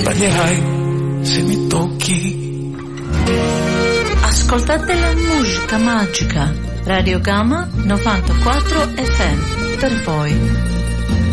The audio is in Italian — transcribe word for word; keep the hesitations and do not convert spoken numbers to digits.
sbaglierai se mi tocchi. Ascoltate la musica magica. Radio Gamma novantaquattro F M per voi.